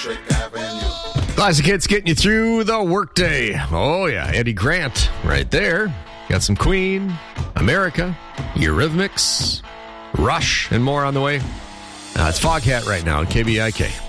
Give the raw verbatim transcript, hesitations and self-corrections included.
Electric Avenue. Classic hits getting you through the workday. Oh, yeah. Eddie Grant right there. Got some Queen, America, Eurythmics, Rush, and more on the way. Uh, it's Foghat right now on K B I K.